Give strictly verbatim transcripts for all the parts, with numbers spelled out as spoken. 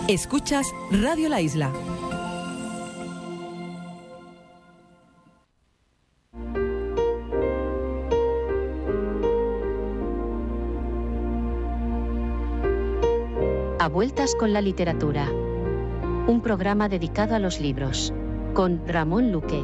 Escuchas Radio La Isla. A vueltas con la literatura. Un programa dedicado a los libros. Con Ramón Luque.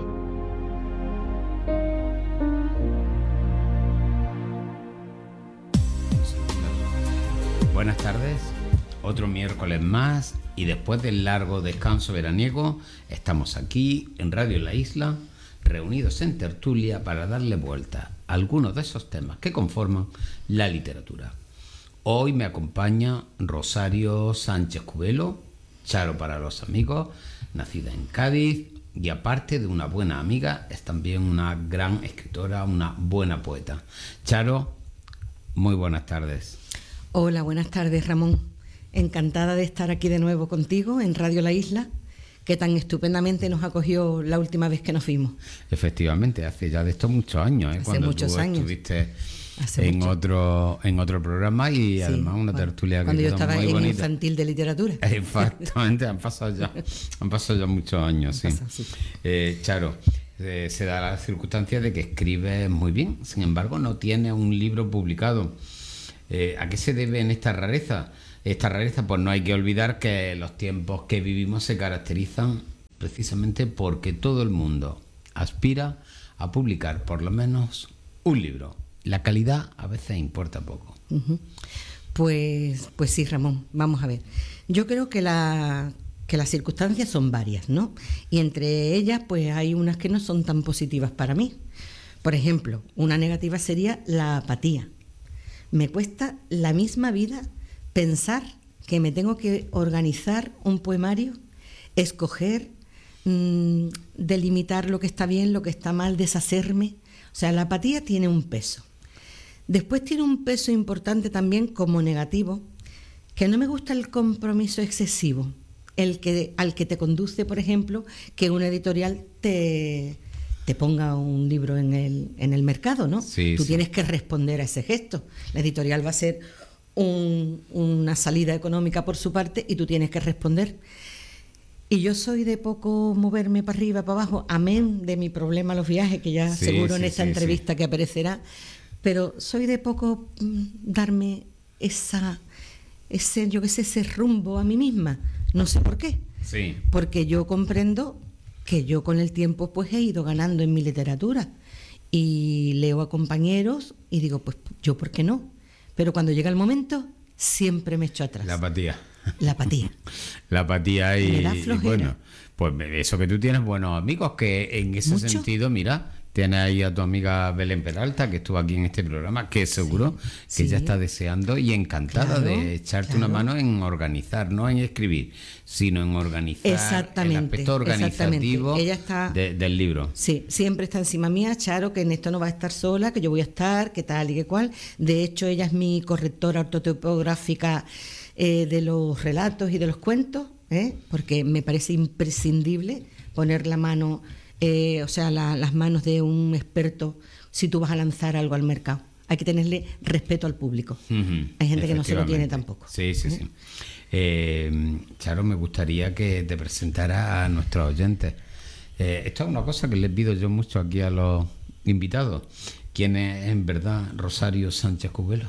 Buenas tardes. Otro miércoles más y después del largo descanso veraniego estamos aquí en Radio La Isla, reunidos en tertulia para darle vuelta a algunos de esos temas que conforman la literatura. Hoy me acompaña Rosario Sánchez Cubelo, Charo para los amigos, nacida en Cádiz y aparte de una buena amiga, es también una gran escritora, una buena poeta. Charo, muy buenas tardes. Hola, buenas tardes, Ramón. Encantada de estar aquí de nuevo contigo en Radio La Isla, que tan estupendamente nos acogió la última vez que nos fuimos. Efectivamente, hace ya de esto muchos años, ¿eh? Hace Cuando muchos tú años. estuviste Hace en mucho. otro en otro programa y Sí, además una cuando, tertulia que cuando yo quedó estaba muy en bonita. infantil de literatura. Exactamente, han pasado ya han pasado ya muchos años, sí. Pasado, sí. Eh, Charo, eh, se da la circunstancia de que escribes muy bien, sin embargo no tienes un libro publicado. Eh, ¿A qué se debe en esta rareza? Esta rareza, pues no hay que olvidar que los tiempos que vivimos se caracterizan precisamente porque todo el mundo aspira a publicar por lo menos un libro. La calidad a veces importa poco. Uh-huh. Pues, pues sí, Ramón, vamos a ver. Yo creo que, la, que las circunstancias son varias, ¿no? Y entre ellas, pues hay unas que no son tan positivas para mí. Por ejemplo, una negativa sería la apatía. Me cuesta la misma vida pensar que me tengo que organizar un poemario, escoger, mmm, delimitar lo que está bien, lo que está mal, deshacerme. O sea, la apatía tiene un peso. Después tiene un peso importante también como negativo, que no me gusta el compromiso excesivo, el que, al que te conduce, por ejemplo, que una editorial te, te ponga un libro en el, en el mercado, ¿no? Sí, Tú sí. tienes que responder a ese gesto. La editorial va a ser un, una salida económica por su parte y tú tienes que responder. Y yo soy de poco moverme para arriba, para abajo, amén de mi problema los viajes, que ya Sí, seguro sí, en esta sí, entrevista sí. que aparecerá, pero soy de poco mm, darme esa, ese, yo qué sé, ese rumbo a mí misma. No sé por qué. Sí. Porque yo comprendo que yo con el tiempo pues he ido ganando en mi literatura y leo a compañeros y digo, pues yo por qué no. Pero cuando llega el momento siempre me echo atrás. La apatía. La apatía. La apatía y, Me da y flojera. bueno, pues eso que tú tienes buenos amigos, que en ese ¿Mucho? sentido, mira, tienes ahí a tu amiga Belén Peralta, que estuvo aquí en este programa, que seguro que sí. ella está deseando y encantada Claro, de echarte claro. una mano en organizar, no en escribir, sino en organizar Exactamente, el aspecto organizativo exactamente. Ella está- de- del libro. Sí, siempre está encima mía, Charo, que en esto no va a estar sola, que yo voy a estar, que tal y que cual. De hecho, ella es mi correctora ortotipográfica eh, de los relatos y de los cuentos, ¿eh? Porque me parece imprescindible poner la mano, eh, o sea, la- las manos de un experto si tú vas a lanzar algo al mercado. Hay que tenerle respeto al público. Ujú, Hay gente que no se lo tiene efectivamente. tampoco. Sí, sí, ¿eh? sí. Eh, Charo, me gustaría que te presentara a nuestros oyentes. Eh, esto es una cosa que les pido yo mucho aquí a los invitados. ¿Quién es en verdad Rosario Sánchez Cubelo?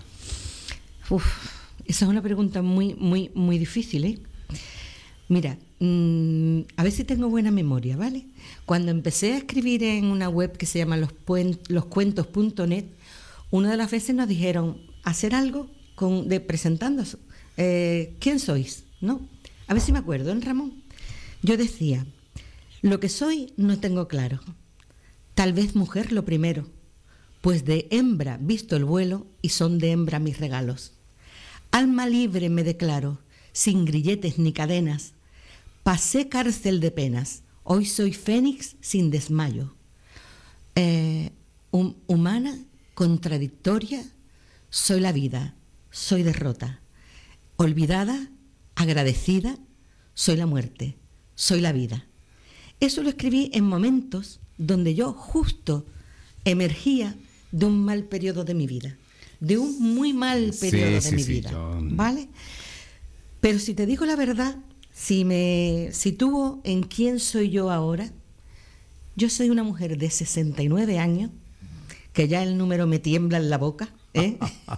Uf, esa es una pregunta muy, muy, muy difícil, ¿eh? Mira, mmm, a ver si tengo buena memoria, ¿vale? Cuando empecé a escribir en una web que se llama los, puen- loscuentos punto net, una de las veces nos dijeron hacer algo con, de presentándonos. Eh, ¿Quién sois? ¿No? A ver si me acuerdo, ¿eh, Ramón? Yo decía, lo que soy no tengo claro. Tal vez mujer lo primero, pues de hembra visto el vuelo y son de hembra mis regalos. Alma libre me declaro, sin grilletes ni cadenas. Pasé cárcel de penas, hoy soy fénix sin desmayo. Eh, hum- humana, contradictoria, soy la vida, soy derrota. Olvidada, agradecida, soy la muerte, soy la vida. Eso lo escribí en momentos donde yo justo emergía de un mal periodo de mi vida, de un muy mal periodo Sí, de sí, mi sí, vida, yo- ¿vale? Pero si te digo la verdad, si me sitúo en quién soy yo ahora, yo soy una mujer de sesenta y nueve años, que ya el número me tiembla en la boca, ¿eh?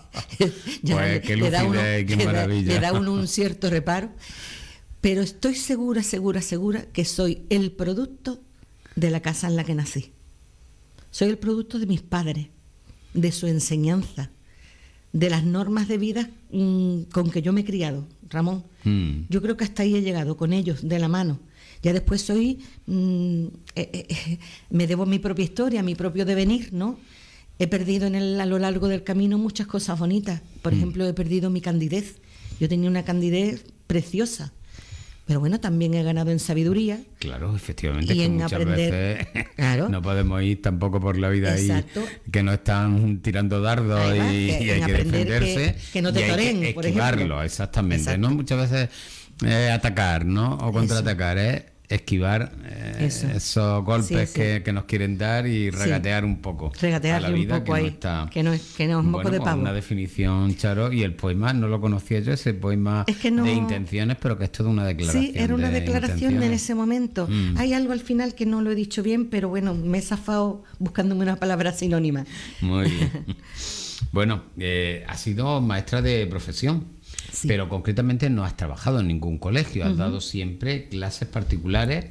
ya pues le, qué le da uno, lucidez, qué le da- maravilla. le da uno un cierto reparo, pero estoy segura, segura, segura que soy el producto de la casa en la que nací. Soy el producto de mis padres, de su enseñanza, de las normas de vida mmm, con que yo me he criado, Ramón. Mm. Yo creo que hasta ahí he llegado, con ellos, de la mano. Ya después soy, mmm, eh, eh, me debo mi propia historia, mi propio devenir, ¿no? He perdido en el, a lo largo del camino muchas cosas bonitas. Por Mm. ejemplo, he perdido mi candidez. Yo tenía una candidez preciosa. Pero bueno, también he ganado en sabiduría. Claro, efectivamente, Y que en muchas aprender, veces claro. no podemos ir tampoco por la vida ahí Exacto. que nos están tirando dardos Ahí y, va, que y hay en que aprender defenderse que- que no te y hay toreen, que por esquivarlo, ejemplo. exactamente. Exacto. No muchas veces eh, atacar, ¿no? O contraatacar, es esquivar eh, Eso. esos golpes Sí, sí. Que, que nos quieren dar y regatear un poco Regatearle a la un vida poco que ahí, no está. que no es- que no es moco Bueno, de pues pavo. una definición, Charo, y el poema no lo conocía yo, ese poema Es que no- de intenciones, pero que es toda una declaración. Sí, era una de declaración en intenciones. ese momento. Mm. Hay algo al final que no lo he dicho bien, pero bueno, me he zafado buscándome una palabra sinónima. Muy bien. Bueno, eh, has sido maestra de profesión, Sí. pero concretamente no has trabajado en ningún colegio, has dado siempre clases particulares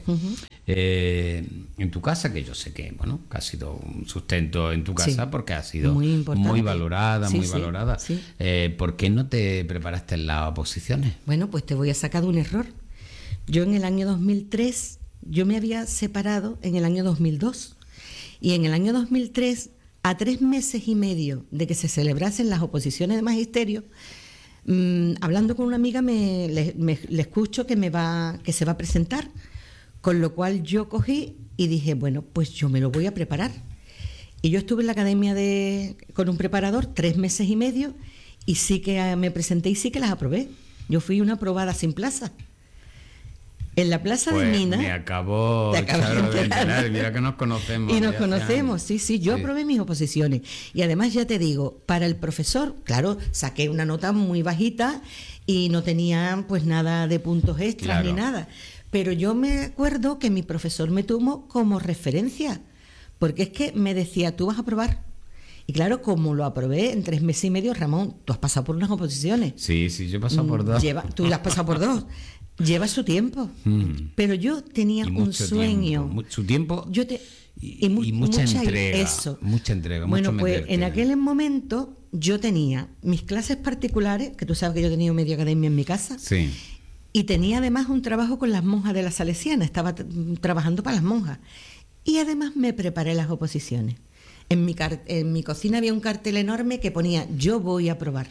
eh, en tu casa, que yo sé que, bueno, que ha sido un sustento en tu casa Sí. porque ha sido Muy importante. muy valorada, Sí, muy sí, valorada. sí. Eh, ¿por qué no te preparaste en las oposiciones? Bueno, pues te voy a sacar de un error. Yo en el año dos mil tres, yo me había separado en el año dos mil dos. Y en el año dos mil tres, a tres meses y medio de que se celebrasen las oposiciones de magisterio, mmm, hablando con una amiga me le, me- le escucho que me va que se va a presentar, con lo cual yo cogí y dije, bueno, pues yo me lo voy a preparar. Y yo estuve en la academia de con un preparador tres meses y medio y sí que eh, me presenté y sí que las aprobé. Yo fui una aprobada sin plaza. En la plaza Pues de Mina. me acabo, Te acabas Charo, de de enterar. enterar. Mira que nos conocemos. Y nos de hace conocemos, años. sí, sí, yo Sí. aprobé mis oposiciones. Y además ya te digo, para el profesor, claro, saqué una nota muy bajita y no tenía pues nada de puntos extras Claro. ni nada. Pero yo me acuerdo que mi profesor me tomó como referencia, porque es que me decía, tú vas a aprobar. Y claro, como lo aprobé en tres meses y medio, Ramón, tú has pasado por unas oposiciones. Sí, sí, yo he pasado por dos. Lleva, tú las has pasado por dos. Lleva su tiempo. Mm. Pero yo tenía Y un mucho sueño. tiempo, mucho tiempo Yo te, y, mu- y mucha, entrega. eso. Mucha entrega. Bueno, mucho pues meterte. en aquel momento yo tenía mis clases particulares, que tú sabes que yo he tenido media academia en mi casa, Sí. y tenía además un trabajo con las monjas de la Salesiana, estaba t- trabajando para las monjas. Y además me preparé las oposiciones. En mi, car- en mi cocina había un cartel enorme que ponía, yo voy a probar.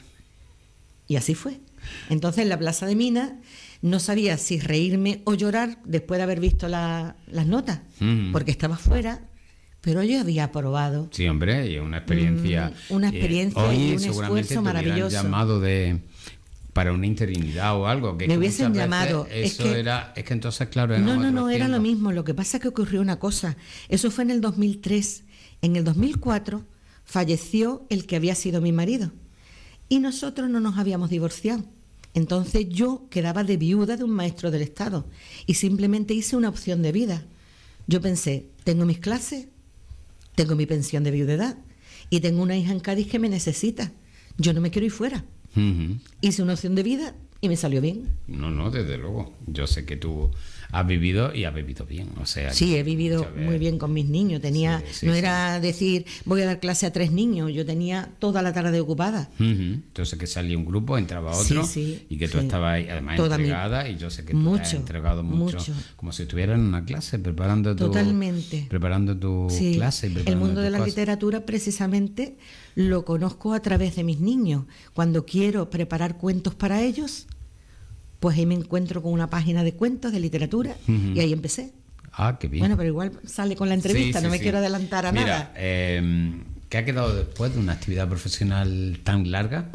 Y así fue. Entonces en la plaza de Mina no sabía si reírme o llorar después de haber visto la- las notas, Ujú. porque estaba fuera, pero yo había aprobado. Sí, hombre, y una experiencia. Mm, una experiencia hoy y un seguramente esfuerzo te hubieran maravilloso. llamado de para una interinidad o algo. Que Me que hubiesen muchas veces llamado, es Eso que- era. Es que entonces, claro, No, eran no, no, otros era lo tiempos. mismo. Lo que pasa es que ocurrió una cosa. Eso fue en el dos mil tres. En el dos mil cuatro falleció el que había sido mi marido. Y nosotros no nos habíamos divorciado. Entonces yo quedaba de viuda de un maestro del Estado. Y simplemente hice una opción de vida. Yo pensé, tengo mis clases, tengo mi pensión de viudedad y tengo una hija en Cádiz que me necesita. Yo no me quiero ir fuera. Ujú. Hice una opción de vida y me salió bien. No, no, desde luego. Yo sé que tú has vivido y has vivido bien. O sea, Sí, he vivido muchas veces- muy bien con mis niños. Tenía, Sí, sí, no sí. era decir voy a dar clase a tres niños, yo tenía toda la tarde ocupada. Ujú. Entonces que salía un grupo, entraba otro Sí, sí, y que tú sí. estabas ahí, además Toda mi- entregada y yo sé que tú te has Mucho, entregado mucho, mucho. como si estuvieras en una clase preparando tu Totalmente. preparando tu Sí, clase y el preparando mundo de tus la cosas. literatura precisamente lo conozco a través de mis niños. Cuando quiero preparar cuentos para ellos, pues ahí me encuentro con una página de cuentos de literatura Ujú. y ahí empecé. Ah, qué bien. Bueno, pero igual sale con la entrevista, Sí, sí, no me sí. quiero adelantar a Mira, nada. eh, ¿qué ha quedado después de una actividad profesional tan larga,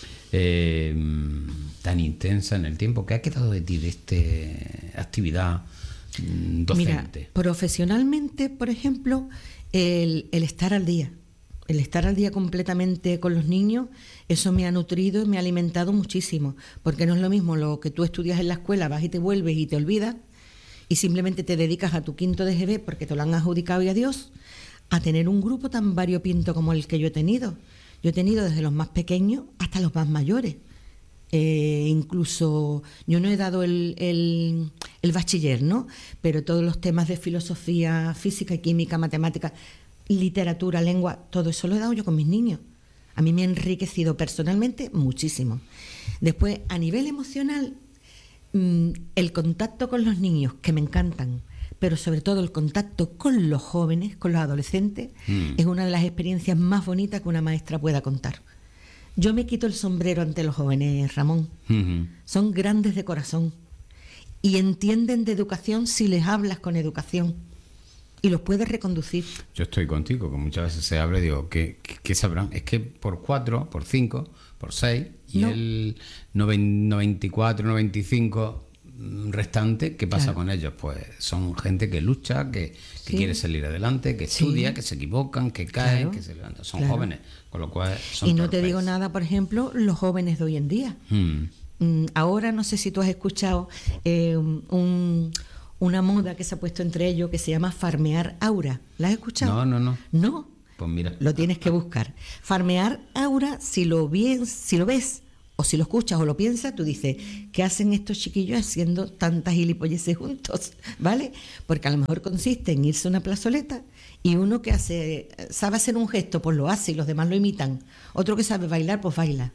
eh, tan intensa en el tiempo? ¿Qué ha quedado de ti de esta actividad mm, docente? Mira, profesionalmente, por ejemplo, el, el estar al día. el estar al día completamente con los niños, eso me ha nutrido y me ha alimentado muchísimo, porque no es lo mismo lo que tú estudias en la escuela, vas y te vuelves y te olvidas, y simplemente te dedicas a tu quinto de G B porque te lo han adjudicado y adiós, a tener un grupo tan variopinto como el que yo he tenido. Yo he tenido desde los más pequeños hasta los más mayores. Eh, incluso yo no he dado el, el, el bachiller, ¿no? Pero todos los temas de filosofía, física, química, matemática, literatura, lengua, todo eso lo he dado yo con mis niños. A mí me ha enriquecido personalmente muchísimo. Después, a nivel emocional, mmm, el contacto con los niños, que me encantan, pero sobre todo el contacto con los jóvenes, con los adolescentes, mm. es una de las experiencias más bonitas que una maestra pueda contar. Yo me quito el sombrero ante los jóvenes, Ramón. Mm-hmm. Son grandes de corazón y entienden de educación si les hablas con educación y los puedes reconducir. Yo estoy contigo, que muchas veces se habla y digo, ¿qué, qué, qué sabrán? Es que por cuatro, por cinco, por seis y no. el noventa y cuatro, noventa y cinco restante, ¿qué pasa claro. con ellos? Pues son gente que lucha, que, que sí. quiere salir adelante, que estudia, sí. que se equivocan, que caen, claro. que se levantan. Son claro. jóvenes, con lo cual son Y no torpes. Te digo nada, por ejemplo, los jóvenes de hoy en día. Hmm. Ahora no sé si tú has escuchado eh, un, una moda que se ha puesto entre ellos que se llama farmear aura. ¿La has escuchado? No, no, no. ¿No? Pues mira. Lo tienes que buscar. Farmear aura, si lo, bien, si lo ves o si lo escuchas o lo piensas, tú dices, ¿qué hacen estos chiquillos haciendo tantas gilipolleces juntos? ¿Vale? Porque a lo mejor consiste en irse a una plazoleta y uno que hace sabe hacer un gesto, pues lo hace y los demás lo imitan. Otro que sabe bailar, pues baila.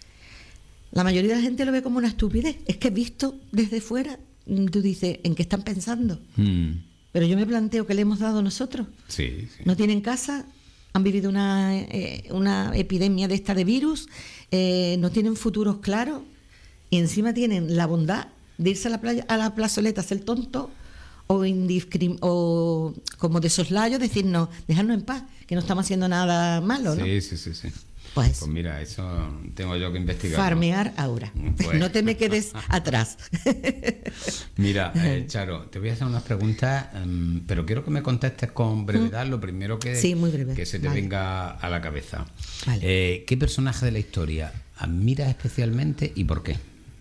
La mayoría de la gente lo ve como una estupidez. Es que visto desde fuera, tú dices, ¿en qué están pensando? Mm. Pero yo me planteo que le hemos dado nosotros. Sí, sí. No tienen casa, han vivido una, eh, una epidemia de esta de virus, eh, no tienen futuros claros y encima tienen la bondad de irse a la playa, a la plazoleta, a ser tonto o, indiscrim- o como de soslayo, decirnos, dejarnos en paz, que no estamos haciendo nada malo, ¿no? Sí, sí, sí, sí. Pues, pues mira, eso tengo yo que investigar. Farmear aura. Pues. No te me quedes atrás. Mira, eh, Charo, te voy a hacer unas preguntas, um, pero quiero que me contestes con brevedad lo primero que, sí, muy breve. que se te vale. venga a la cabeza. Vale. Eh, ¿Qué personaje de la historia admiras especialmente y por qué?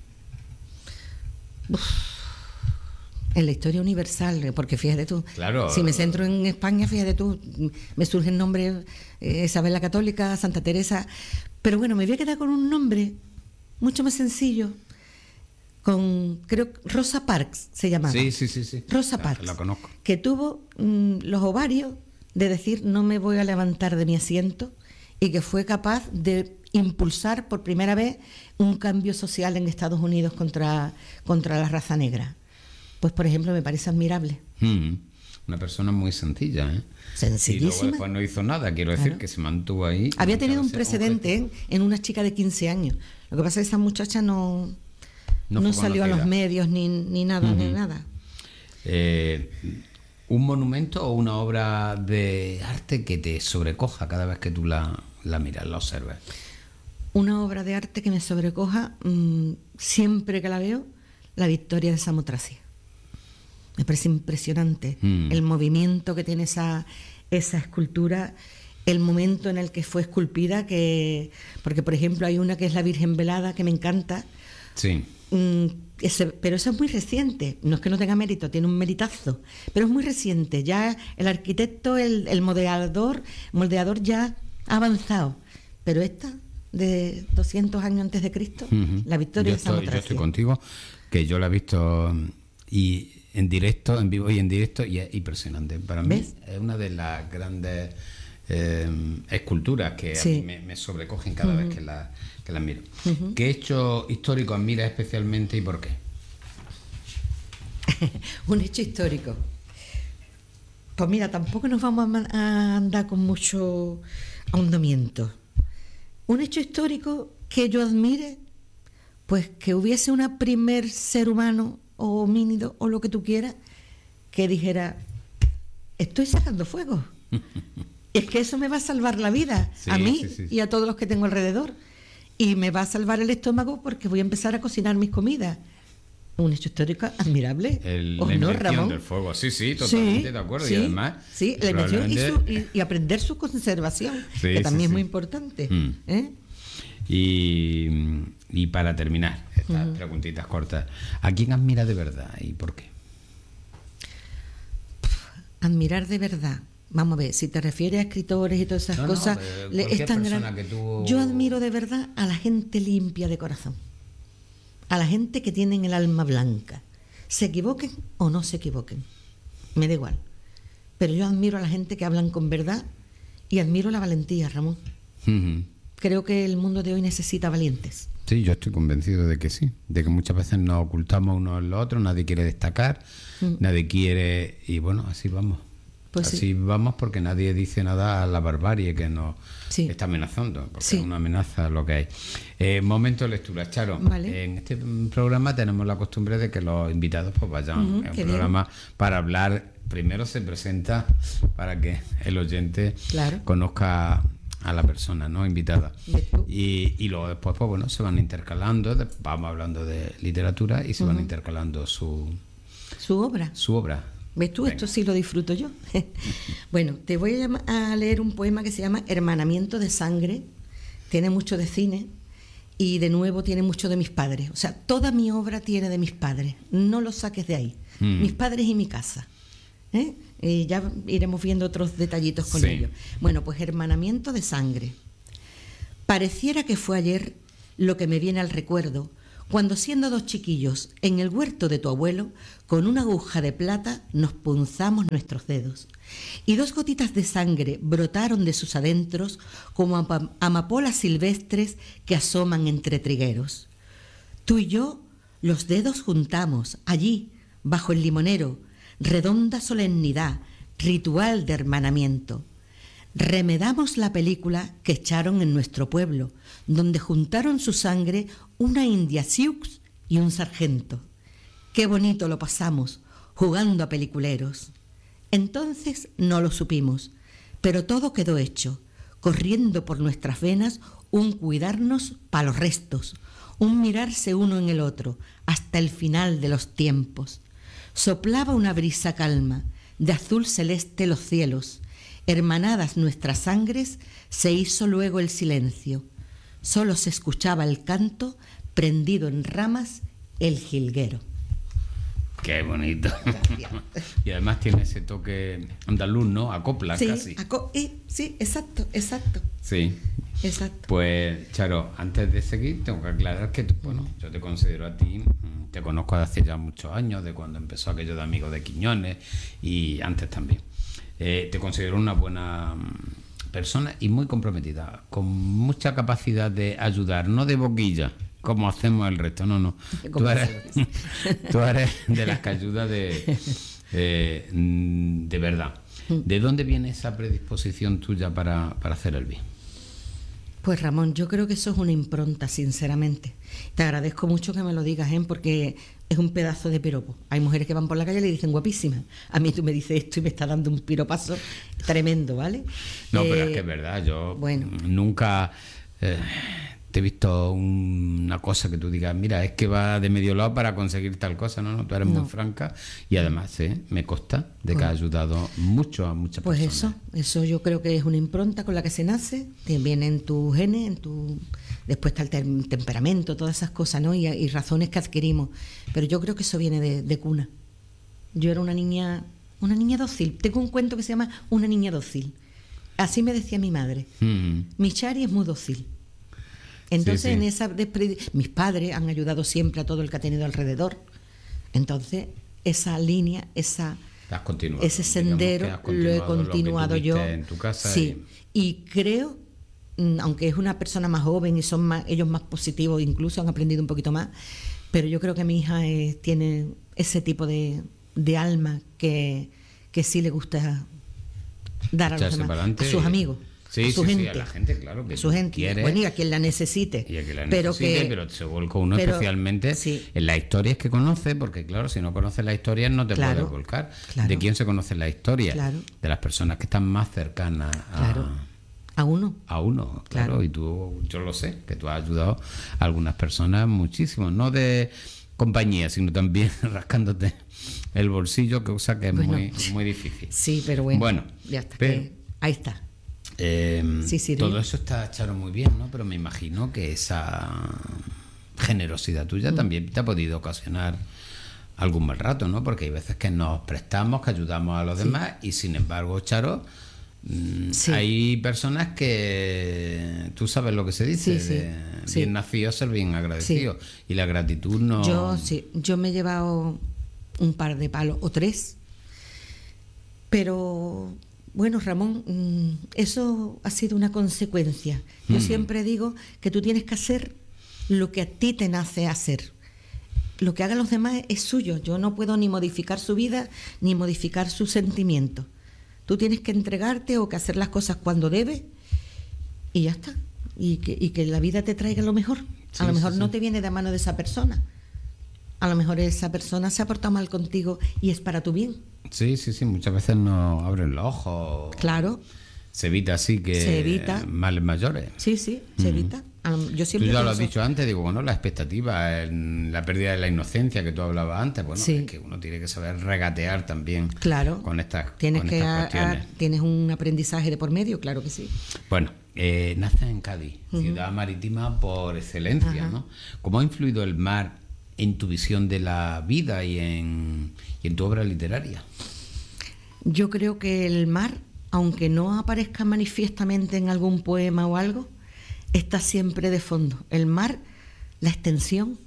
Uf. En la historia universal, porque fíjate tú, claro. si me centro en España, fíjate tú, me surgen nombres, eh, Isabel la Católica, Santa Teresa, pero bueno, me voy a quedar con un nombre mucho más sencillo, con, creo, Rosa Parks se llamaba. Sí, sí, sí, sí. Rosa la, Parks, la conozco. Que tuvo mmm, los ovarios de decir, no me voy a levantar de mi asiento, y que fue capaz de impulsar por primera vez un cambio social en Estados Unidos contra, contra la raza negra. Pues, por ejemplo, me parece admirable. Mm, una persona muy sencilla, ¿eh? Sencillísima. Y luego después no hizo nada, quiero decir, claro. que se mantuvo ahí. Había tenido un precedente en, en una chica de quince años. Lo que pasa es que esa muchacha no, no, no salió a los medios ni, ni nada, uh-huh. ni nada. Eh, ¿Un monumento o una obra de arte que te sobrecoja cada vez que tú la, la miras, la observas? Una obra de arte que me sobrecoja, mmm, siempre que la veo, la Victoria de Samotracia. Me parece impresionante mm. el movimiento que tiene esa, esa escultura, el momento en el que fue esculpida, que porque por ejemplo hay una que es la Virgen Velada, que me encanta. Sí. Mm, ese, pero eso es muy reciente, no es que no tenga mérito, tiene un meritazo, pero es muy reciente. Ya el arquitecto, el, el modelador, moldeador ya ha avanzado, pero esta de doscientos años antes de Cristo, uh-huh. la Victoria yo de Samotracia. Yo estoy contigo, que yo la he visto y en directo, en vivo y en directo, y es impresionante. Para mí ¿ves? Es una de las grandes eh, esculturas que sí. a mí me, me sobrecogen cada uh-huh. vez que la, que las miro. Uh-huh. ¿Qué hecho histórico admiras especialmente y por qué? Un hecho histórico. Pues mira, tampoco nos vamos a andar con mucho ahondamiento. Un hecho histórico que yo admire, pues que hubiese un primer ser humano o homínido o lo que tú quieras que dijera, estoy sacando fuego. Es que eso me va a salvar la vida, sí, a mí sí, sí, sí. y a todos los que tengo alrededor. Y me va a salvar el estómago porque voy a empezar a cocinar mis comidas. Un hecho histórico admirable. El, ¿O la no, invención Ramón? del fuego. Sí, sí, totalmente Sí, de acuerdo. sí, y además, sí, la invención y, probablemente- su- y- y aprender su conservación, Sí, que sí, también sí. es muy importante. Mm. ¿eh? Y, y para terminar, estas preguntitas cortas, ¿a quién admira de verdad y por qué? Admirar de verdad. Vamos a ver, si te refieres a escritores y todas esas No, no, cosas, de le- cualquier es tan persona gran- que tú- Yo admiro de verdad a la gente limpia de corazón, a la gente que tienen el alma blanca, se equivoquen o no se equivoquen, me da igual. Pero yo admiro a la gente que hablan con verdad y admiro la valentía, Ramón. Ujú. Creo que el mundo de hoy necesita valientes. Sí, yo estoy convencido de que sí, de que muchas veces nos ocultamos unos en los otros, nadie quiere destacar, Mm. nadie quiere, y bueno, así vamos. Pues así sí. vamos porque nadie dice nada a la barbarie que nos Sí. está amenazando, porque Sí. es una amenaza lo que hay. Eh, momento de lectura, Charo. Vale. En este programa tenemos la costumbre de que los invitados pues vayan. Ujú, es un qué bien. programa para hablar, primero se presenta para que el oyente Claro. conozca a la persona, ¿no? Invitada. ¿Ves tú? Y, y luego después, pues bueno, se van intercalando, de- vamos hablando de literatura y se van Ujú. intercalando su, Su obra. su obra. ¿Ves tú? Venga. Esto sí lo disfruto yo. Bueno, te voy a, llama- a leer un poema que se llama Hermanamiento de Sangre. Tiene mucho de cine y de nuevo tiene mucho de mis padres. O sea, toda mi obra tiene de mis padres. No lo saques de ahí. Mm. Mis padres y mi casa. ¿eh? Y ya iremos viendo otros detallitos con Sí. ellos. Bueno, pues Hermanamiento de Sangre. Pareciera que fue ayer lo que me viene al recuerdo, cuando siendo dos chiquillos en el huerto de tu abuelo, con una aguja de plata nos punzamos nuestros dedos, y dos gotitas de sangre brotaron de sus adentros como ama- amapolas silvestres que asoman entre trigueros. Tú y yo los dedos juntamos, allí, bajo el limonero, redonda solemnidad, ritual de hermanamiento. Remedamos la película que echaron en nuestro pueblo, donde juntaron su sangre una india sioux y un sargento. Qué bonito lo pasamos, jugando a peliculeros. Entonces no lo supimos, pero todo quedó hecho, corriendo por nuestras venas un cuidarnos pa' los restos, un mirarse uno en el otro, hasta el final de los tiempos. Soplaba una brisa calma, de azul celeste los cielos. Hermanadas nuestras sangres, se hizo luego el silencio. Solo se escuchaba el canto, prendido en ramas, el jilguero. Qué bonito. Y además tiene ese toque andaluz, ¿no? Acopla Sí, casi. aco- eh, sí, exacto, exacto, Sí. exacto. Pues, Charo, antes de seguir, tengo que aclarar que, tú, bueno, yo te considero a ti, mm, te conozco desde hace ya muchos años, de cuando empezó aquello de Amigos de Quiñones y antes también. Eh, te considero una buena mm, persona y muy comprometida, con mucha capacidad de ayudar, no de boquilla, como hacemos el resto, no, no. Tú Como eres, hacemos. tú eres de las que ayuda de, eh, mm, de verdad. ¿De dónde viene esa predisposición tuya para, para hacer el bien? Pues Ramón, yo creo que eso es una impronta, sinceramente. Te agradezco mucho que me lo digas, ¿eh? Porque es un pedazo de piropo. Hay mujeres que van por la calle y le dicen guapísima. A mí tú me dices esto y me está dando un piropazo tremendo, ¿vale? No, Eh, pero es que es verdad, yo bueno. nunca eh, te he visto un- una cosa que tú digas, mira, es que va de medio lado para conseguir tal cosa, no, no, tú eres No. muy franca y además eh, me consta de que Pues- has ayudado mucho a muchas Pues personas. eso, eso yo creo que es una impronta con la que se nace, que viene en tus genes, en tu, después está el tem- temperamento, todas esas cosas, ¿no? Y, y razones que adquirimos. Pero yo creo que eso viene de, de cuna. Yo era una niña, una niña dócil. Tengo un cuento que se llama Una niña dócil. Así me decía mi madre. Mm. Mi Chari es muy dócil. Entonces, Sí, sí. en esa despre- mis padres han ayudado siempre a todo el que ha tenido alrededor. Entonces, esa línea, esa Has continuado, ese digamos sendero que has lo he continuado lo que continuado yo. tuviste en tu casa Sí, y creo, mm, aunque es una persona más joven y son más, ellos más positivos, incluso han aprendido un poquito más, pero yo creo que mi hija es- tiene ese tipo de, de alma que, que sí le gusta dar a los echarse demás, para adelante a sus y- amigos, Sí, a su sí, sí, gente, a la gente, claro, que a su gente, quiere. bueno, y a quien la necesite, Y a que la pero necesite, que pero se volca uno pero- especialmente sí. en las historias que conoce, porque claro, si no conoces las historias no te Claro, puedes volcar. claro. ¿De quién se conoce la historia? Claro. De las personas que están más cercanas a, claro, a uno. a uno, claro. Claro. Y tú, yo lo sé, que tú has ayudado a algunas personas muchísimo, no de compañía, sino también rascándote el bolsillo, que cosa que es Bueno, muy, muy difícil. Sí, pero bueno, Bueno, ya está. pero- que- ahí está. Eh, Sí, sí, todo dime. eso está, Charo, muy bien, ¿no? Pero me imagino que esa generosidad Mm. tuya también te ha podido ocasionar algún mal rato, ¿no? Porque hay veces que nos prestamos, que ayudamos a los Sí. demás y sin embargo, Charo, mm, Sí. hay personas que tú sabes lo que se dice, Sí, sí, de sí. bien nacido ser bien agradecido, y la gratitud no... Yo sí, yo me he llevado un par de palos o tres, pero bueno, Ramón, mm, eso ha sido una consecuencia. Yo Mm. siempre digo que tú tienes que hacer lo que a ti te nace hacer. Lo que hagan los demás es suyo. Yo no puedo ni modificar su vida ni modificar sus sentimientos. Tú tienes que entregarte o que hacer las cosas cuando debes y ya está. Y que, y que la vida te traiga lo mejor. Sí, A lo mejor sí, no sí. te viene de mano de esa persona. A lo mejor esa persona se ha portado mal contigo y es para tu bien. Sí, sí, sí, muchas veces nos abren los ojos. Claro, Se evita así que Se evita. males mayores. sí, sí, se evita. A lo- Yo Tú siempre ya lo has pienso- dicho antes, digo, bueno, la expectativa, el- la pérdida de la inocencia que tú hablabas antes, bueno, Sí. es que uno tiene que saber regatear también Claro. con estas, Tienes con que estas a- cuestiones. a- tienes un aprendizaje de por medio, claro que sí. Bueno, eh, naces en Cádiz, Ujú. ciudad marítima por excelencia, Ajá. ¿no? ¿Cómo ha influido el mar en tu visión de la vida y en, y en tu obra literaria? Yo creo que el mar, aunque no aparezca manifiestamente en algún poema o algo, está siempre de fondo. El mar, la extensión,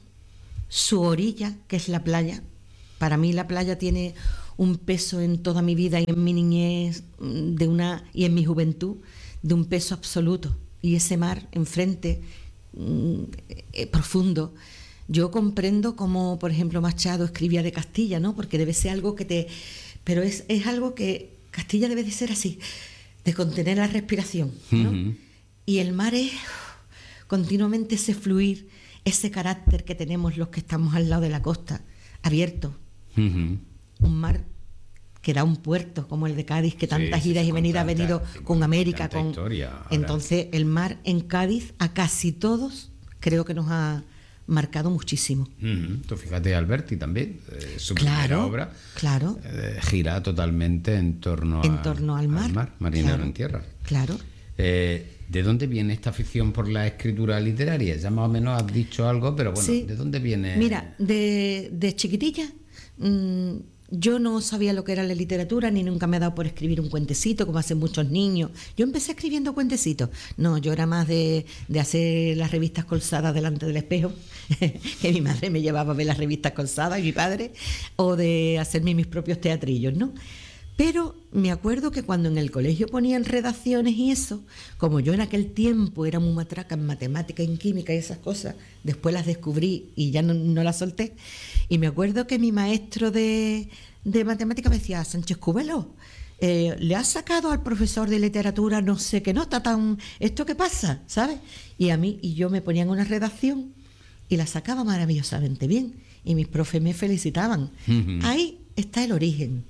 su orilla, que es la playa. Para mí la playa tiene un peso en toda mi vida y en mi niñez mm, de una, y en mi juventud, de un peso absoluto. Y ese mar enfrente, mm, eh, profundo. Yo comprendo cómo, por ejemplo, Machado escribía de Castilla, ¿no? Porque debe ser algo que te... Pero es, es algo que Castilla debe de ser así, de contener la respiración, ¿no? Ujú. Y el mar es continuamente ese fluir, ese carácter que tenemos los que estamos al lado de la costa, abierto. Ujú. Un mar que da un puerto como el de Cádiz, que tantas Sí, sí, idas sí, y con venidas ha tanta- venido con con América. tanta con historia ahora. Entonces el mar en Cádiz a casi todos creo que nos ha marcado muchísimo. Ujú. Tú fíjate, Alberti también, eh, su primera Claro, obra claro, eh, gira totalmente en torno, en a- torno al mar. Marinero Claro, en tierra. Claro. Eh, ¿De dónde viene esta afición por la escritura literaria? Ya más o menos has dicho algo, pero bueno, Sí. ¿de dónde viene? Mira, de, de chiquitilla, mmm, yo no sabía lo que era la literatura, ni nunca me ha dado por escribir un cuentecito, como hacen muchos niños. Yo empecé escribiendo cuentecitos. No, yo era más de, de hacer las revistas colzadas delante del espejo, que mi madre me llevaba a ver las revistas colzadas y mi padre, o de hacerme mis propios teatrillos, ¿no? Pero me acuerdo que cuando en el colegio ponían redacciones y eso, como yo en aquel tiempo era muy matraca en matemática, en química y esas cosas, después las descubrí y ya no, no las solté. Y me acuerdo que mi maestro de, de matemática me decía, Sánchez Cubelo, eh, le has sacado al profesor de literatura no sé qué nota tan... ¿Esto qué pasa? ¿Sabes? Y a mí, y yo me ponía en una redacción y la sacaba maravillosamente bien. Y mis profes me felicitaban. Ujú. Ahí está el origen.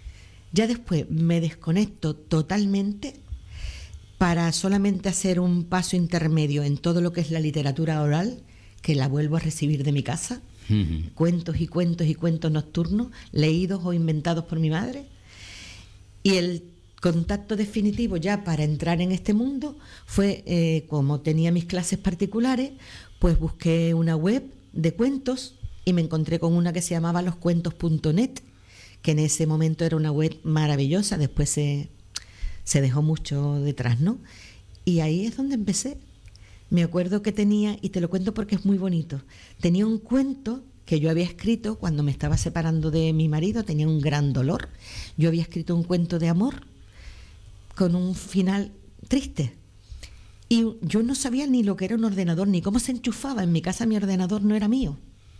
Ya después me desconecto totalmente para solamente hacer un paso intermedio en todo lo que es la literatura oral, que la vuelvo a recibir de mi casa, Ujú. cuentos y cuentos y cuentos nocturnos, leídos o inventados por mi madre. Y el contacto definitivo ya para entrar en este mundo fue, eh, como tenía mis clases particulares, pues busqué una web de cuentos y me encontré con una que se llamaba los cuentos punto net, que en ese momento era una web maravillosa, después se, se dejó mucho detrás, ¿no? Y ahí es donde empecé. Me acuerdo que tenía, y te lo cuento porque es muy bonito, tenía un cuento que yo había escrito cuando me estaba separando de mi marido, tenía un gran dolor. Yo había escrito un cuento de amor con un final triste. Y yo no sabía ni lo que era un ordenador, ni cómo se enchufaba. En mi casa mi ordenador no era mío.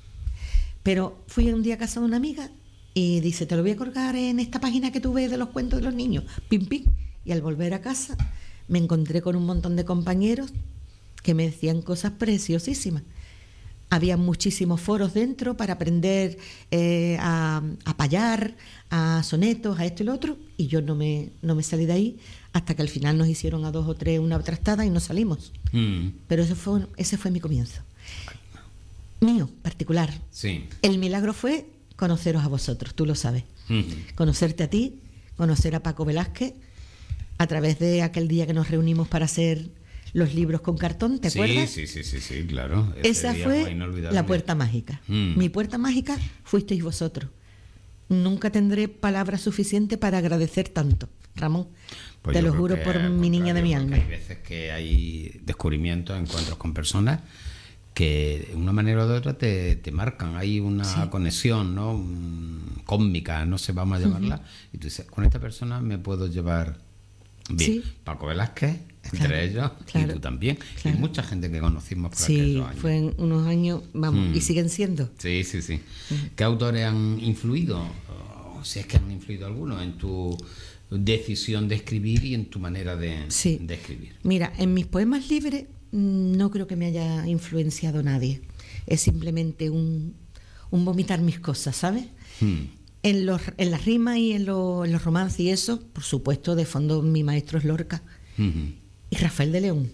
Pero fui un día a casa de una amiga y dice, te lo voy a colgar en esta página que tú ves de los cuentos de los niños. Pim, pim. Y al volver a casa me encontré con un montón de compañeros que me decían cosas preciosísimas. Había muchísimos foros dentro para aprender eh, a, a payar, a sonetos, a esto y lo otro, y yo no me, no me salí de ahí hasta que al final nos hicieron a dos o tres una trastada y nos salimos. Mm. Pero ese fue, ese fue mi comienzo. mío, particular. Sí. El milagro fue conoceros a vosotros, tú lo sabes. Uh-huh. Conocerte a ti, conocer a Paco Velázquez, a través de aquel día que nos reunimos para hacer los libros con cartón, ¿te sí, acuerdas? Sí, sí, sí, sí, claro. Ese Esa fue, fue la puerta mágica. Mm. Mi puerta mágica fuisteis vosotros. Nunca tendré palabras suficientes para agradecer tanto, Ramón. Pues te lo juro que, por mi niña de mi alma. Hay veces que hay descubrimientos, encuentros con personas que de una manera u otra te, te marcan. Hay una sí. conexión, ¿no? Cósmica, no sé, vamos a llamarla. Uh-huh. Y tú dices, con esta persona me puedo llevar bien. Sí. Paco Velázquez, entre claro, ellos, claro, y tú también. Claro. Y mucha gente que conocimos por sí, aquellos años. Sí, fue en unos años, vamos, mm. y siguen siendo. Sí, sí, sí. Mm. ¿Qué autores han influido, o si es que han influido algunos, en tu decisión de escribir y en tu manera de, sí. de escribir? Mira, en mis poemas libres no creo que me haya influenciado nadie. Es simplemente un, un vomitar mis cosas, ¿sabes? Mm. En, los, en las rimas y en, lo, en los romances y eso, por supuesto, de fondo mi maestro es Lorca. Uh-huh. Y Rafael de León.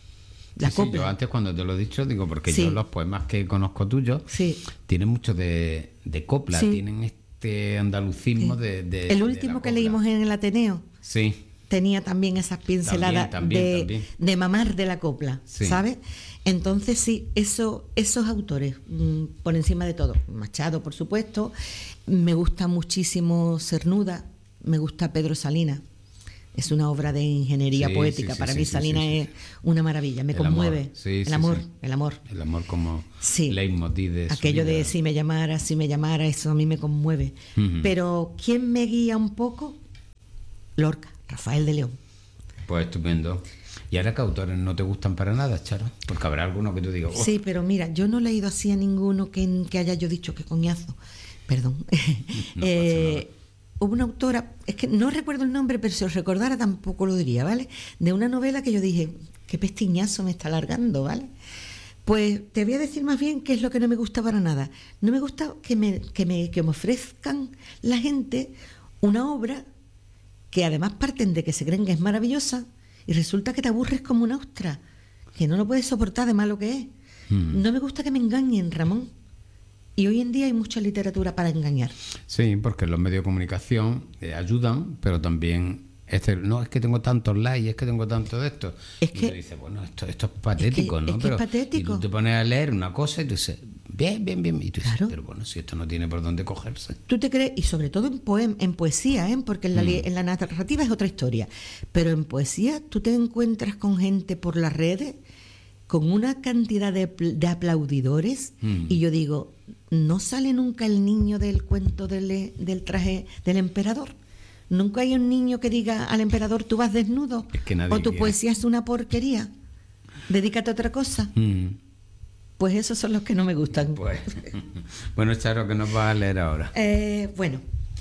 La sí, copla. Sí, yo antes cuando te lo he dicho, digo, porque sí. yo los poemas que conozco tuyos sí. tienen mucho de, de copla, sí. tienen este andalucismo sí. de, de... El último de que leímos en el Ateneo sí. tenía también esas pinceladas también, también, de, también. de mamar de la copla, sí. ¿sabes? Entonces sí, eso, esos autores, mmm, por encima de todo, Machado, por supuesto, me gusta muchísimo Cernuda, me gusta Pedro Salinas. Es una obra de ingeniería sí, poética. Sí, sí, Para sí, mí sí, Salinas sí, sí. es una maravilla, me el conmueve. Amor. Sí, el sí, amor, sí. el amor. El amor como sí. leitmotiv de aquello su vida. de si me llamara, si me llamara, eso a mí me conmueve. Uh-huh. Pero ¿quién me guía un poco? Lorca, Rafael de León. Pues estupendo. ¿Y ahora qué autores no te gustan para nada, Charo? Porque habrá alguno que tú digas... Oh. Sí, pero mira, yo no he leído así a ninguno que, que haya yo dicho que coñazo. Perdón. No eh, hubo una autora, es que no recuerdo el nombre, pero si os recordara tampoco lo diría, ¿vale? De una novela que yo dije, qué pestiñazo me está alargando, ¿vale? Pues te voy a decir más bien qué es lo que no me gusta para nada. No me gusta que me, que me, que me ofrezcan la gente una obra que además parten de que se creen que es maravillosa y resulta que te aburres como una ostra, que no lo puedes soportar de malo que es. Mm. No me gusta que me engañen, Ramón. Y hoy en día hay mucha literatura para engañar. Sí, porque los medios de comunicación eh, ayudan, pero también este, no es que tengo tantos likes, es que tengo tanto de esto. Es y que tú dices, bueno, esto, esto es patético, es que, ¿no? Es pero que es patético. Y tú te pones a leer una cosa y tú dices, bien, bien, bien. Y tú dices, claro. pero bueno, si esto no tiene por dónde cogerse. Tú te crees, y sobre todo en, poem, en poesía, ¿eh? Porque en la, mm. en la narrativa es otra historia. Pero en poesía tú te encuentras con gente por las redes con una cantidad de, de aplaudidores mm. y yo digo, no sale nunca el niño del cuento del, del traje del emperador. Nunca hay un niño que diga al emperador, tú vas desnudo, es que nadie o tu quiere. poesía es una porquería, dedícate a otra cosa. Mm. Pues esos son los que no me gustan. Pues, bueno, Charo, ¿qué nos vas a leer ahora? Eh, bueno,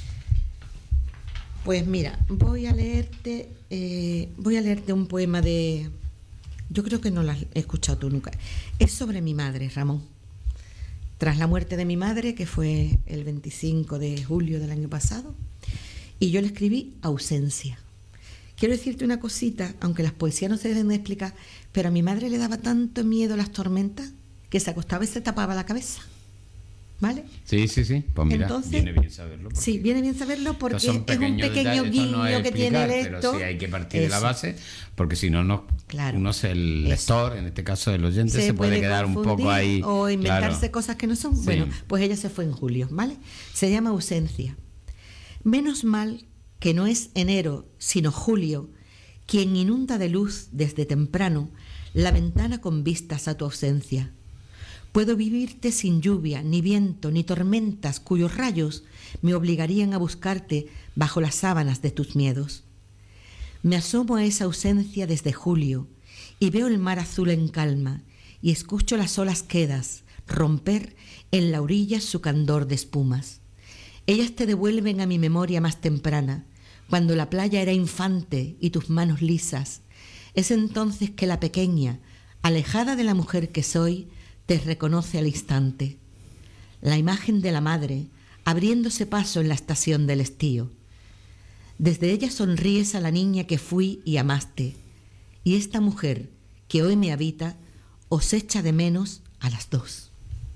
pues mira, voy a leerte, eh, voy a leerte un poema de... Yo creo que no lo has escuchado tú nunca. Es sobre mi madre, Ramón. Tras la muerte de mi madre, que fue el veinticinco de julio del año pasado, y yo le escribí Ausencia. Quiero decirte una cosita, aunque las poesías no se deben de explicar, pero a mi madre le daba tanto miedo las tormentas que se acostaba y se tapaba la cabeza. ¿Vale? Sí, sí, sí. Pues mira, entonces, viene bien saberlo. Sí, viene bien saberlo porque es un pequeño detalles, guiño no es que tiene el explicar, lector. Pero sí hay que partir Eso. de la base, porque si no, no claro. uno es el Eso. lector, en este caso el oyente, se, se puede, puede quedar un poco ahí. O inventarse claro. cosas que no son. Sí. Bueno, pues ella se fue en julio, ¿vale? Se llama Ausencia. Menos mal que no es enero, sino julio, quien inunda de luz desde temprano la ventana con vistas a tu ausencia. Puedo vivirte sin lluvia, ni viento, ni tormentas cuyos rayos me obligarían a buscarte bajo las sábanas de tus miedos. Me asomo a esa ausencia desde julio y veo el mar azul en calma y escucho las olas quedas romper en la orilla su candor de espumas. Ellas te devuelven a mi memoria más temprana, cuando la playa era infante y tus manos lisas. Es entonces que la pequeña, alejada de la mujer que soy, te reconoce al instante. La imagen de la madre, abriéndose paso en la estación del estío. Desde ella sonríes a la niña que fui y amaste, y esta mujer que hoy me habita os echa de menos a las dos.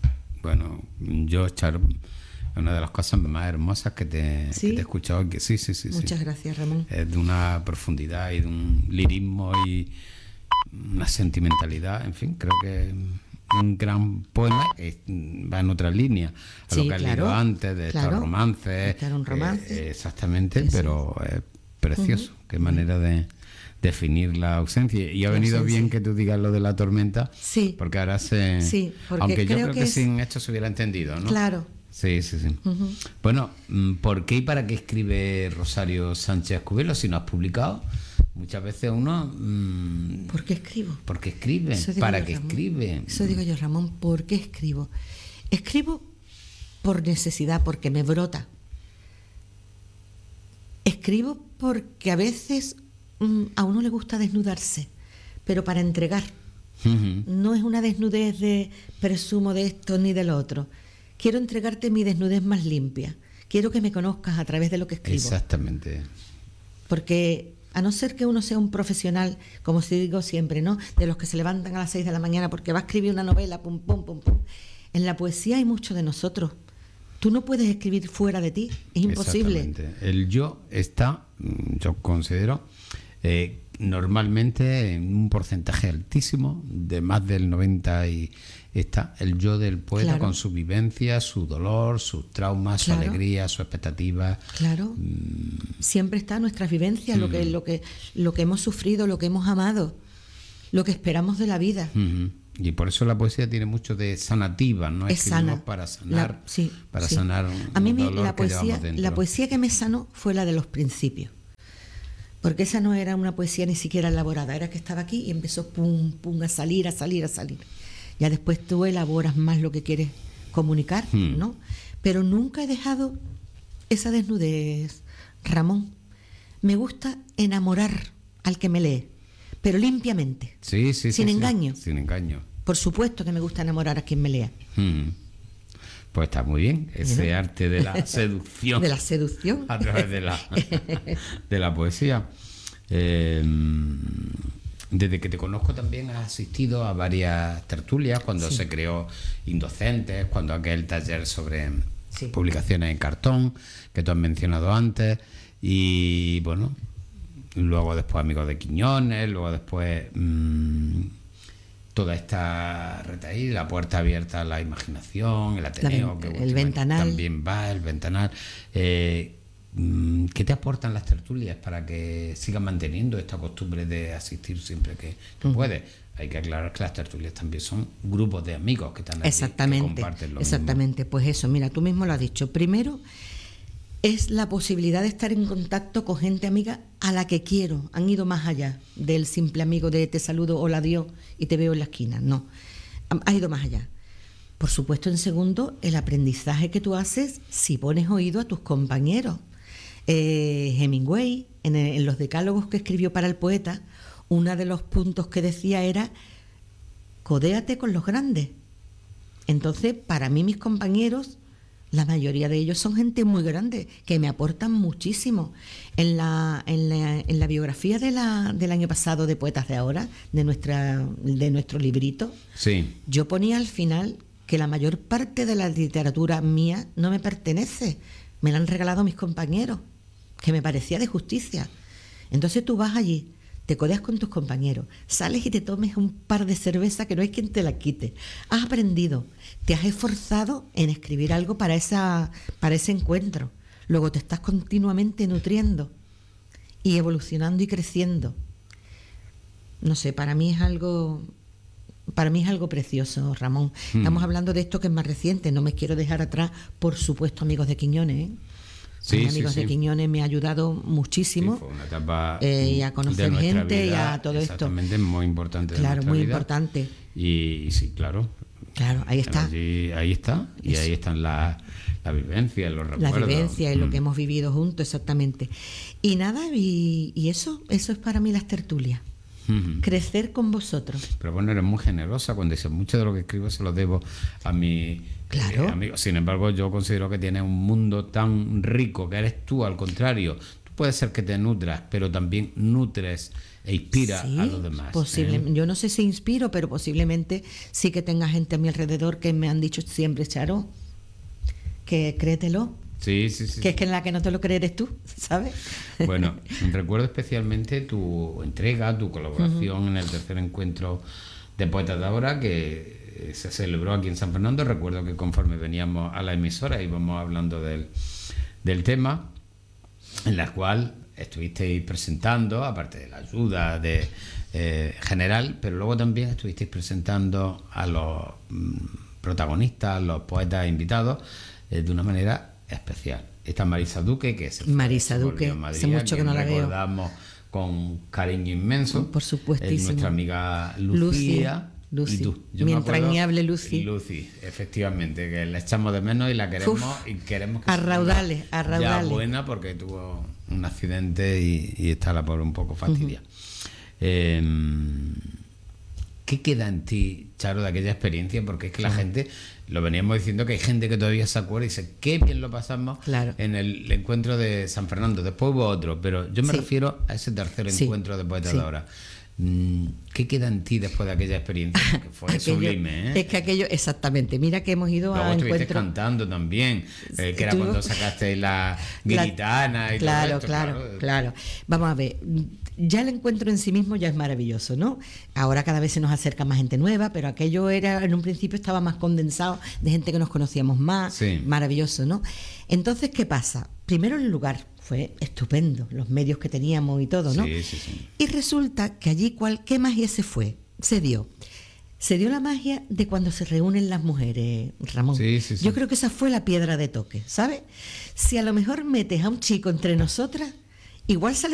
Bueno, yo, Charo, una de las cosas más hermosas que te, ¿Sí? que te he escuchado. Que, sí, sí, sí. Muchas sí. gracias, Ramón. Es de una profundidad y de un lirismo y una sentimentalidad. En fin, creo que un gran poema es, va en otra línea a Sí, lo que has claro, leído antes, de claro. estos romances. Claro, un romance. Eh, exactamente, Sí, sí. pero es precioso. Uh-huh. Qué manera de definir la ausencia. Y ha La venido ausencia. bien que tú digas lo de la tormenta, Sí. porque ahora se... Sí, porque aunque yo creo creo que, que es- sin esto se hubiera entendido, ¿no? Claro. Sí, sí, sí. Ujú. Bueno, ¿por qué y para qué escribe Rosario Sánchez Cubelo si no has publicado? Muchas veces uno... Mmm, ¿Por qué escribo? ¿Por qué escribe? Eso digo ¿Para yo, qué Ramón. escribe? Eso digo yo, Ramón, ¿por qué escribo? Escribo por necesidad, porque me brota. Escribo porque a veces mm, a uno le gusta desnudarse, pero para entregar. Uh-huh. No es una desnudez de presumo de esto ni del otro. Quiero entregarte mi desnudez más limpia. Quiero que me conozcas a través de lo que escribo. Exactamente. Porque a no ser que uno sea un profesional, como se digo siempre, ¿no? De los que se levantan a las seis de la mañana porque va a escribir una novela, pum, pum, pum, pum. En la poesía hay mucho de nosotros. Tú no puedes escribir fuera de ti, es imposible. Exactamente. El yo está, yo considero, eh, normalmente en un porcentaje altísimo, de más del noventa y está el yo del poeta, Claro. con su vivencia, su dolor, sus traumas, Claro. su alegría, su expectativa. Claro. Siempre está nuestras vivencias, lo que, lo que, lo que hemos sufrido, lo que hemos amado, lo que esperamos de la vida. Uh-huh. Y por eso la poesía tiene mucho de sanativa, ¿no? Es Escribimos sana. para sanar, La- sí, para sí. sanar A mí un mi- dolor la que llevamos poesía, dentro. la poesía que me sanó fue la de los principios. Porque esa no era una poesía ni siquiera elaborada, era que estaba aquí y empezó pum, pum, a salir, a salir, a salir. Ya después tú elaboras más lo que quieres comunicar, Hmm. ¿no? Pero nunca he dejado esa desnudez, Ramón. Me gusta enamorar al que me lee, pero limpiamente. Sí, sí, sí, sin sí. engaño. Sin engaño. Por supuesto que me gusta enamorar a quien me lea. Hmm. Pues está muy bien, ese Bueno. arte de la seducción. De la seducción. A través de la, de la poesía. Eh, desde que te conozco también has asistido a varias tertulias, cuando Sí. se creó Indocentes, cuando aquel taller sobre Sí. publicaciones en cartón, que tú has mencionado antes, y bueno, luego después Amigos de Quiñones, luego después mmm, toda esta retaíl, la puerta abierta a la imaginación, el Ateneo, ven- que el últimamente ventanal. también va, el ventanal. Eh, ¿Qué te aportan las tertulias para que sigan manteniendo esta costumbre de asistir siempre que, que Ujú. puedes? Hay que aclarar que las tertulias también son grupos de amigos que están allí, que Exactamente, comparten lo exactamente. Pues eso, mira, tú mismo lo has dicho. Primero es la posibilidad de estar en contacto con gente amiga a la que quiero. Han ido más allá del simple amigo de te saludo, hola Dios y te veo en la esquina. No, ha ido más allá. Por supuesto, en segundo, el aprendizaje que tú haces si pones oído a tus compañeros. Eh, Hemingway, en, el- en los decálogos que escribió para el poeta, uno de los puntos que decía era codéate con los grandes. Entonces, para mí mis compañeros, la mayoría de ellos son gente muy grande, que me aportan muchísimo. En la, en la, en la biografía de la, del año pasado de Poetas de Ahora, de, nuestra, de nuestro librito, Sí. yo ponía al final que la mayor parte de la literatura mía no me pertenece, me la han regalado mis compañeros, que me parecía de justicia. Entonces tú vas allí, te codeas con tus compañeros, sales y te tomes un par de cerveza que no hay quien te la quite. Has aprendido, te has esforzado en escribir algo para, esa, para ese encuentro. Luego te estás continuamente nutriendo y evolucionando y creciendo. No sé, para mí es algo... Para mí es algo precioso, Ramón. Hmm. Estamos hablando de esto que es más reciente. No me quiero dejar atrás, por supuesto, Amigos de Quiñones. ¿eh? Sí, A mí sí, Amigos sí. de Quiñones me ha ayudado muchísimo. Sí, fue una etapa eh, y a de conocer nuestra gente y vida, a todo esto. exactamente, muy importante de Claro, nuestra muy vida. importante. Y, y sí, claro. Claro, ahí está. Allí- ahí está. Y Eso. ahí están las la vivencias, los La recuerdos. vivencia y lo Mm. que hemos vivido juntos, exactamente. Y nada, y, y eso, eso es para mí las tertulias. Ujú. Crecer con vosotros. Pero bueno, eres muy generosa cuando dices mucho de lo que escribo se lo debo a mi Claro. eh, amigo. Sin embargo, yo considero que tienes un mundo tan rico que eres tú, al contrario. Tú puede ser que te nutras, pero también nutres e inspiras Sí, a los demás. posible, ¿eh? yo no sé si inspiro, pero posiblemente sí que tenga gente a mi alrededor que me han dicho siempre, Charo, que créetelo, Sí, sí, sí. que es que en la que no te lo crees eres tú, ¿sabes? Bueno, recuerdo especialmente tu entrega, tu colaboración uh-huh. en el tercer encuentro de Poetas de Ahora, que se celebró aquí en San Fernando. Recuerdo que conforme veníamos a la emisora íbamos hablando del, del tema, en la cual estuvisteis presentando, aparte de la ayuda de eh, general, pero luego también estuvisteis presentando a los mm, protagonistas, los poetas invitados, eh, de una manera especial. Está Marisa Duque, que se Marisa Duque, hace mucho que no la veo. Recordamos con cariño inmenso. Por supuestísimo. Eh, nuestra amiga Lucía. Lucy, y tú. Yo mi entrañable Lucy. Lucy, efectivamente, que la echamos de menos y la queremos. Uf, y queremos que a raudales, a raudales. Ya buena porque tuvo un accidente y, y está la pobre un poco fastidia. Uh-huh. eh, ¿Qué queda en ti, Charo, de aquella experiencia? Porque es que la claro. gente, lo veníamos diciendo, que hay gente que todavía se acuerda y dice, qué bien lo pasamos claro. en el encuentro de San Fernando. Después hubo otro, pero yo me sí. refiero a ese tercer sí. encuentro de Poetas sí. de Ahora. ¿Qué queda en ti después de aquella experiencia? Que fue aquello, sublime, ¿eh? Es que aquello, exactamente, mira que hemos ido Luego a estuviste encuentros... cantando también, eh, que era cuando sacaste la guiritana la... y claro, todo esto. Claro, claro, claro. Vamos a ver, ya el encuentro en sí mismo ya es maravilloso, ¿no? Ahora cada vez se nos acerca más gente nueva, pero aquello era, en un principio estaba más condensado de gente que nos conocíamos más, sí. maravilloso, ¿no? Entonces, ¿qué pasa? Primero el lugar fue estupendo, los medios que teníamos y todo, ¿no? Sí, sí, sí. Y resulta que allí, cual, ¿qué magia se fue? Se dio. Se dio la magia de cuando se reúnen las mujeres, Ramón. Sí, sí, sí. Yo creo que esa fue la piedra de toque, ¿sabes? Si a lo mejor metes a un chico entre nosotras, igual sale